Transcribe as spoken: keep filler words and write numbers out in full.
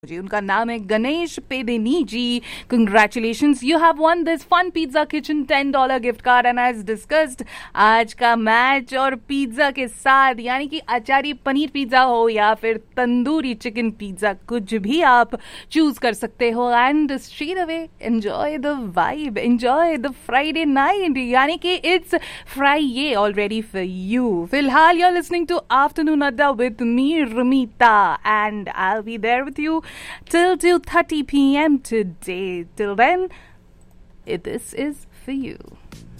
जी उनका नाम है गणेश पेदेनी जी. Congratulations, you have one this fun pizza kitchen ten dollar gift card. And as discussed, आज का मैच और पिज्जा के साथ, यानी कि अचारी पनीर पिज्जा हो या फिर तंदूरी चिकन पिज्जा, कुछ भी आप चूज कर सकते हो. And straight away enjoy the vibe, enjoy the Friday night, यानी कि it's Friday already for you. फिलहाल you are listening to afternoon अड्डा with me रमीता, and I will be there with you till two thirty p.m. today. Till then, this is for you.